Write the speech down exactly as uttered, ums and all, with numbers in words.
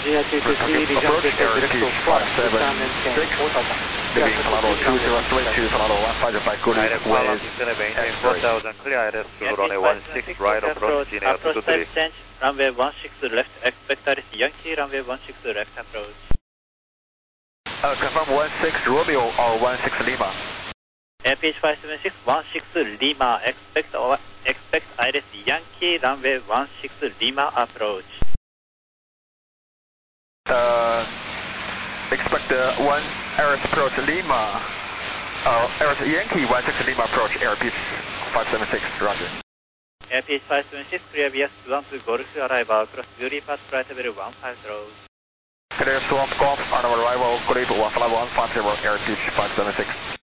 Approach airspeed five seven six, leaving Salado two zero three to Salado one five five, good with S four thousand, clear I R S to runway one six, right approach, Guinea two two three. Change, runway one six left, expect I R S Yankee, runway one six left approach. Uh, confirm one six Romeo or one six Lima. Airpage five seven six, one six Lima, expect, expect I R S Yankee, runway one six Lima approach. Uh, expect uh, one Air approach Lima, uh, Air Yankee one six Lima approach, airspeed five seven six, roger. Airpage five seven six, clear V S one to Golf, arrival, cross Beauty Path, flight level one five zero. Clear Swamp Golf, on arrival, Golf, one five zero, airspeed five seven six.